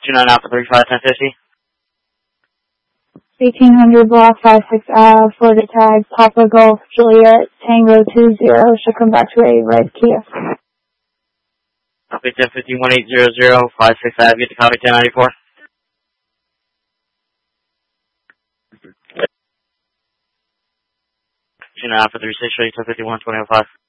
29 Alpha 35 1050. 1800 block 56 Florida tag, Papa Golf Juliet Tango 20, should come back to a red Kia. Copy 1050 1800 56 Ave, get to copy 1094. 29 Alpha 36, show you 1051 2005.